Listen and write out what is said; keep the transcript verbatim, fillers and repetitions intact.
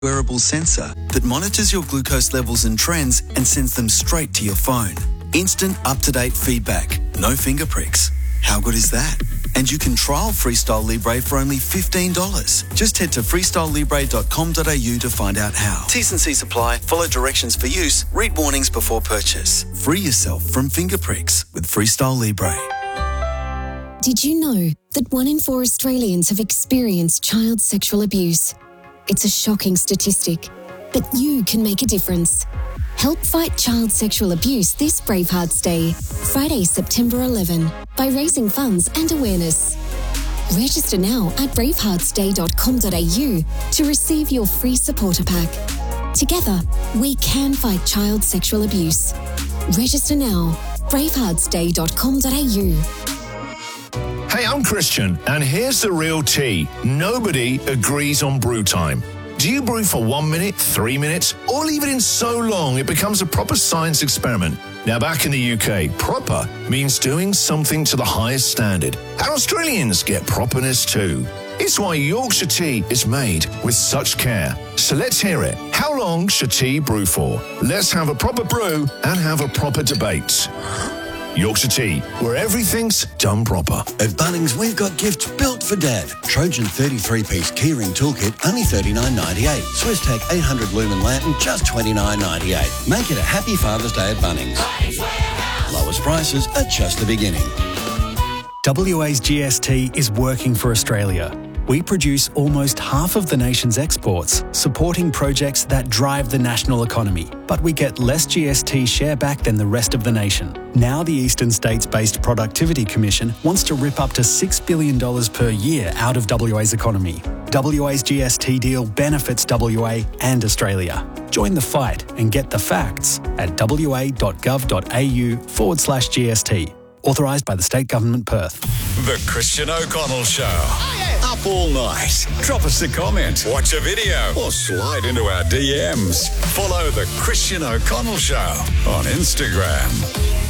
wearable sensor that monitors your glucose levels and trends and sends them straight to your phone. Instant up-to-date feedback. No finger pricks. How good is that? And you can trial Freestyle Libre for only fifteen dollars. Just head to freestyle libre dot com dot a u to find out how. T's and C's apply. Follow directions for use. Read warnings before purchase. Free yourself from finger pricks with Freestyle Libre. Did you know that one in four Australians have experienced child sexual abuse? It's a shocking statistic, but you can make a difference. Help fight child sexual abuse this Bravehearts Day, Friday, September eleventh, by raising funds and awareness. Register now at bravehearts day dot com dot a u to receive your free supporter pack. Together, we can fight child sexual abuse. Register now, bravehearts day dot com dot a u. Hey, I'm Christian, and here's the real tea. Nobody agrees on brew time. Do you brew for one minute, three minutes, or leave it in so long it becomes a proper science experiment? Now, back in the U K, proper means doing something to the highest standard. And Australians get properness too. It's why Yorkshire tea is made with such care. So let's hear it. How long should tea brew for? Let's have a proper brew and have a proper debate. Yorkshire Tea, where everything's done proper. At Bunnings, we've got gifts built for Dad. Trojan thirty-three piece keyring toolkit, only thirty-nine ninety-eight. Swiss-Tech eight hundred lumen lantern, just twenty-nine ninety-eight. Make it a happy Father's Day at Bunnings. Lowest prices are just the beginning. W A's G S T is working for Australia. We produce almost half of the nation's exports, supporting projects that drive the national economy. But we get less G S T share back than the rest of the nation. Now the Eastern States-based Productivity Commission wants to rip up to six billion dollars per year out of W A's economy. W A's G S T deal benefits W A and Australia. Join the fight and get the facts at w a dot gov dot a u forward slash G S T. Authorised by the State Government, Perth. The Christian O'Connell Show. Oh, yeah. Up all night. Drop us a comment, watch a video, or slide into our D Ms. Follow The Christian O'Connell Show on Instagram.